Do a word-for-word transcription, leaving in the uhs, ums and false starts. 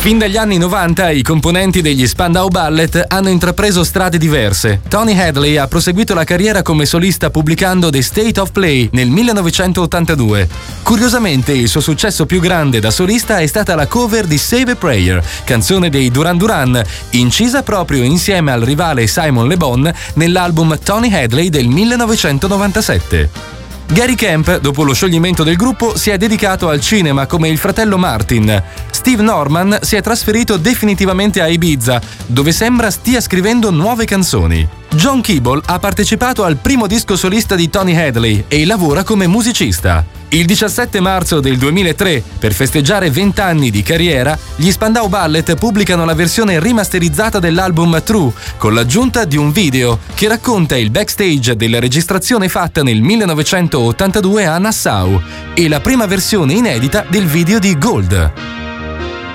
Fin dagli anni novanta i componenti degli Spandau Ballet hanno intrapreso strade diverse. Tony Hadley ha proseguito la carriera come solista pubblicando The State of Play nel millenovecentottantadue. Curiosamente il suo successo più grande da solista è stata la cover di Save a Prayer, canzone dei Duran Duran, incisa proprio insieme al rivale Simon Le Bon nell'album Tony Hadley del millenovecentonovantasette. Gary Kemp, dopo lo scioglimento del gruppo, si è dedicato al cinema come il fratello Martin. Steve Norman si è trasferito definitivamente a Ibiza, dove sembra stia scrivendo nuove canzoni. John Keeble ha partecipato al primo disco solista di Tony Hadley e lavora come musicista. Il diciassette marzo del duemilatré, per festeggiare venti anni di carriera, gli Spandau Ballet pubblicano la versione rimasterizzata dell'album True, con l'aggiunta di un video che racconta il backstage della registrazione fatta nel millenovecentottantadue a Nassau e la prima versione inedita del video di Gold.